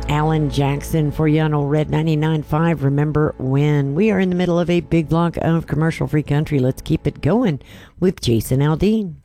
Alan Jackson for you on old Red 99.5. Remember when? We are in the middle of a big block of commercial-free country. Let's keep it going with Jason Aldean.